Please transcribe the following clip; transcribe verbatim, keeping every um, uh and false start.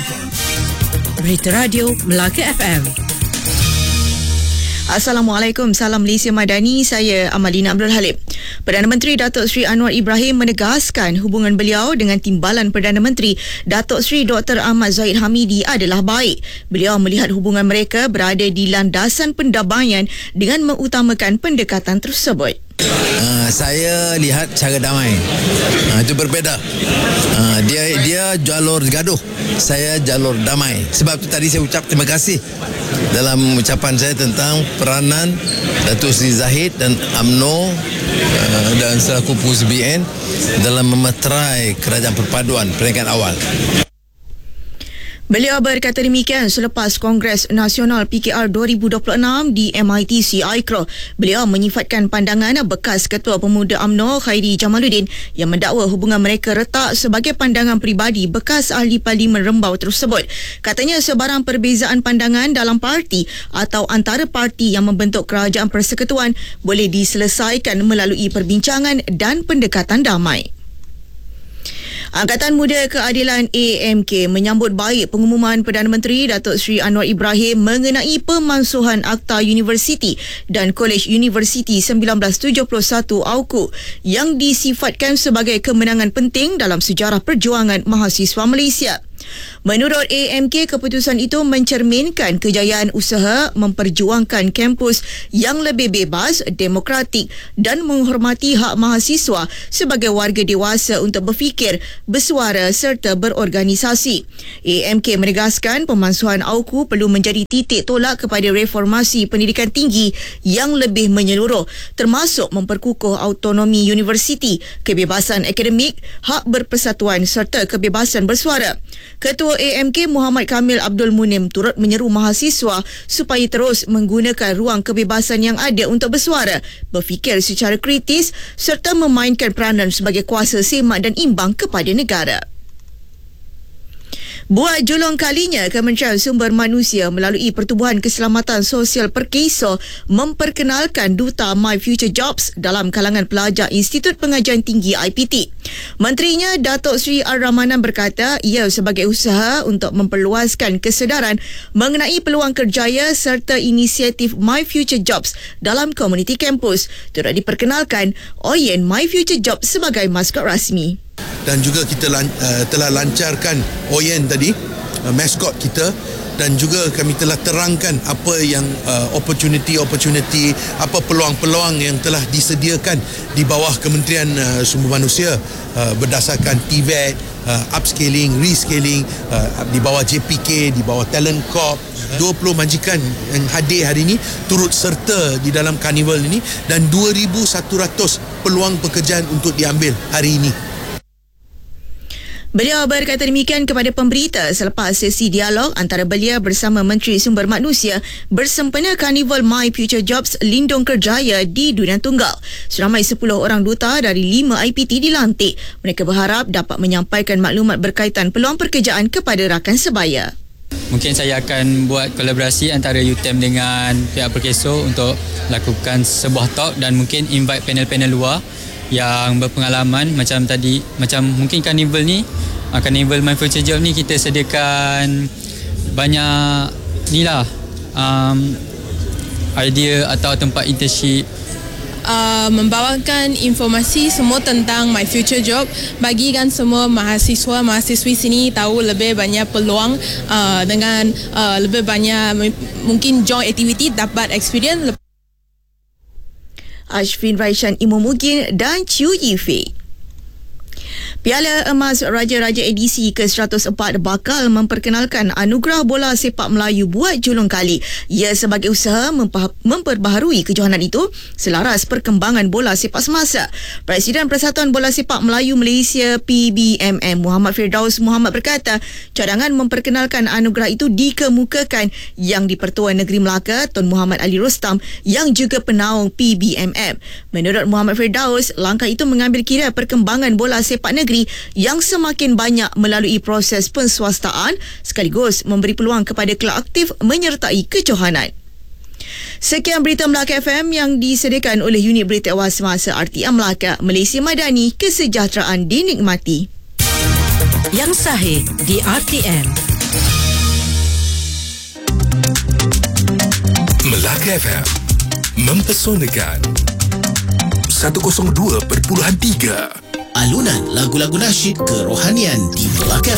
Berita Radio Melaka F M. Assalamualaikum, salam Malaysia Madani, saya Amalina Abdul Halim. Perdana Menteri Datuk Seri Anwar Ibrahim menegaskan hubungan beliau dengan Timbalan Perdana Menteri Datuk Seri Doktor Ahmad Zahid Hamidi adalah baik. Beliau melihat hubungan mereka berada di landasan pendamaian dengan mengutamakan pendekatan tersebut. Uh, saya lihat cara damai. Uh, itu berbeza. Uh, dia dia jalur gaduh, saya jalur damai. Sebab itu tadi saya ucap terima kasih dalam ucapan saya tentang peranan Datuk Seri Zahid dan U M N O uh, dan selaku Pengurusi B N dalam memeterai kerajaan perpaduan peringkat awal. Beliau berkata demikian selepas Kongres Nasional P K R dua ribu dua puluh enam di M I T C I C R O. Beliau menyifatkan pandangan bekas Ketua Pemuda U M N O Khairi Jamaluddin yang mendakwa hubungan mereka retak sebagai pandangan peribadi bekas ahli Parlimen Rembau tersebut. Katanya sebarang perbezaan pandangan dalam parti atau antara parti yang membentuk kerajaan persekutuan boleh diselesaikan melalui perbincangan dan pendekatan damai. Angkatan Muda Keadilan A M K menyambut baik pengumuman Perdana Menteri Datuk Seri Anwar Ibrahim mengenai pemansuhan Akta Universiti dan Kolej Universiti seribu sembilan ratus tujuh puluh satu A U K U yang disifatkan sebagai kemenangan penting dalam sejarah perjuangan mahasiswa Malaysia. Menurut A M K, keputusan itu mencerminkan kejayaan usaha memperjuangkan kampus yang lebih bebas, demokratik dan menghormati hak mahasiswa sebagai warga dewasa untuk berfikir, bersuara serta berorganisasi. A M K menegaskan pemansuhan A U K U perlu menjadi titik tolak kepada reformasi pendidikan tinggi yang lebih menyeluruh, termasuk memperkukuh autonomi universiti, kebebasan akademik, hak berpersatuan serta kebebasan bersuara. Ketua A M K Muhammad Kamil Abdul Munim turut menyeru mahasiswa supaya terus menggunakan ruang kebebasan yang ada untuk bersuara, berfikir secara kritis serta memainkan peranan sebagai kuasa semak dan imbang kepada negara. Buat julung kalinya, Kementerian Sumber Manusia melalui Pertubuhan Keselamatan Sosial Perkeso memperkenalkan Duta My Future Jobs dalam kalangan pelajar Institut Pengajian Tinggi I P T. Menterinya Datuk Seri Ar-Rahmanan berkata ia sebagai usaha untuk memperluaskan kesedaran mengenai peluang kerjaya serta inisiatif My Future Jobs dalam komuniti kampus. Turut diperkenalkan Oyen My Future Jobs sebagai maskot rasmi. Dan juga kita lan, uh, telah lancarkan Oyen tadi, uh, maskot kita, dan juga kami telah terangkan apa yang uh, opportunity-opportunity, apa peluang-peluang yang telah disediakan di bawah Kementerian uh, Sumber Manusia uh, berdasarkan T V E T, uh, upscaling, rescaling, uh, di bawah J P K, di bawah Talent Corp. dua puluh majikan yang hadir hari ini turut serta di dalam karnival ini dan dua ribu seratus peluang pekerjaan untuk diambil hari ini. Beliau berkata demikian kepada pemberita selepas sesi dialog antara beliau bersama Menteri Sumber Manusia bersempena Karnival My Future Jobs Lindung Kerjaya di Durian Tunggal. Seramai sepuluh orang duta dari lima I P T dilantik. Mereka berharap dapat menyampaikan maklumat berkaitan peluang pekerjaan kepada rakan sebaya. Mungkin saya akan buat kolaborasi antara U T E M dengan pihak Perkeso untuk lakukan sebuah talk dan mungkin invite panel-panel luar yang berpengalaman macam tadi, macam mungkin Carnival ni, uh, Carnival My Future Job ni kita sediakan banyak ni lah um, idea atau tempat internship. Uh, membawakan informasi semua tentang My Future Job, bagikan semua mahasiswa mahasiswi sini tahu lebih banyak peluang uh, dengan uh, lebih banyak mungkin join activity, dapat experience. Ashfin Raishan Imumuddin dan Chiu Yifei. Piala Emas Raja-Raja edisi ke seratus empat bakal memperkenalkan anugerah bola sepak Melayu buat julung kali. Ia sebagai usaha mempa- memperbaharui kejohanan itu selaras perkembangan bola sepak semasa. Presiden Persatuan Bola Sepak Melayu Malaysia P B M M Muhammad Firdaus Muhammad berkata, cadangan memperkenalkan anugerah itu dikemukakan Yang di-Pertua Negeri Melaka Tun Muhammad Ali Rostam yang juga penaung P B M M. Menurut Muhammad Firdaus, langkah itu mengambil kira perkembangan bola sepak negeri yang semakin banyak melalui proses penswastaan sekaligus memberi peluang kepada kelab aktif menyertai kejohanan. Sekian berita Melaka F M yang disediakan oleh unit berita awal semasa R T M Melaka, Malaysia Madani, kesejahteraan dinikmati. Yang sahih di R T M. Melaka F M mempesonakan seratus dua perpuluhan tiga. Alunan lagu-lagu nasyid kerohanian di Melaka